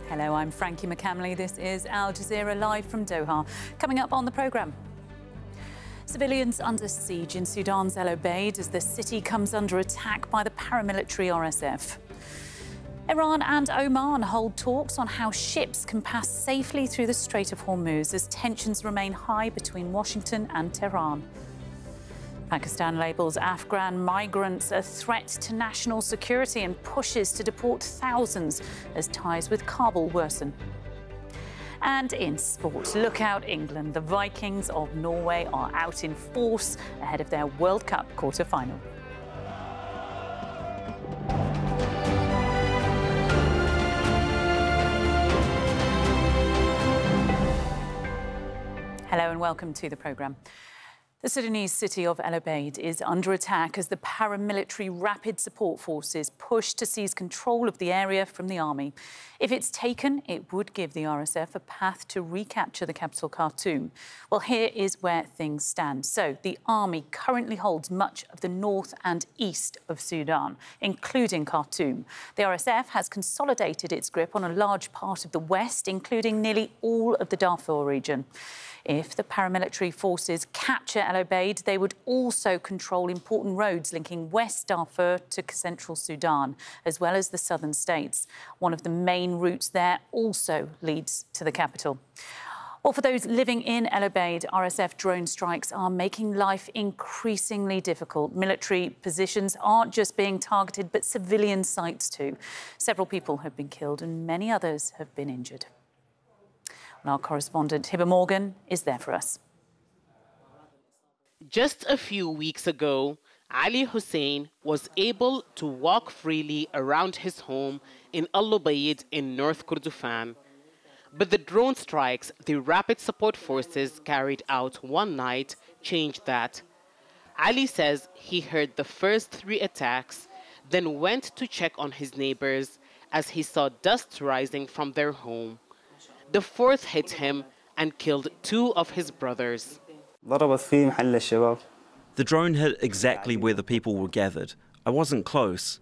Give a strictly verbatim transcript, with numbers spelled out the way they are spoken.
Hello, I'm Frankie McCamley. This is Al Jazeera live from Doha. Coming up on the programme. Civilians under siege in Sudan's El Obeid as the city comes under attack by the paramilitary R S F. Iran and Oman hold talks on how ships can pass safely through the Strait of Hormuz as tensions remain high between Washington and Tehran. Pakistan labels Afghan migrants a threat to national security and pushes to deport thousands as ties with Kabul worsen. And in sport, look out England. The Vikings of Norway are out in force ahead of their World Cup quarter-final. Hello and welcome to the programme. The Sudanese city of El Obeid is under attack as the paramilitary Rapid Support Forces push to seize control of the area from the army. If it's taken, it would give the R S F a path to recapture the capital, Khartoum. Well, here is where things stand. So, the army currently holds much of the north and east of Sudan, including Khartoum. The R S F has consolidated its grip on a large part of the west, including nearly all of the Darfur region. If the paramilitary forces capture El Obeid, they would also control important roads linking West Darfur to central Sudan, as well as the southern states. One of the main routes there also leads to the capital. Well, for those living in El Obeid, R S F drone strikes are making life increasingly difficult. Military positions aren't just being targeted, but civilian sites too. Several people have been killed and many others have been injured. Our correspondent Hiba Morgan is there for us. Just a few weeks ago, Ali Hussein was able to walk freely around his home in Al Obeid in North Kordofan. But the drone strikes the Rapid Support Forces carried out one night changed that. Ali says he heard the first three attacks, then went to check on his neighbors as he saw dust rising from their home. The fourth hit him and killed two of his brothers. The drone hit exactly where the people were gathered. I wasn't close.